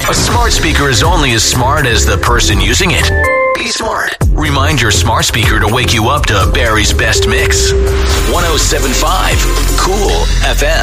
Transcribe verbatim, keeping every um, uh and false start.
A smart speaker is only as smart as the person using it. Be smart. Remind your smart speaker to wake you up to Barry's best mix. one oh seven point five Cool F M.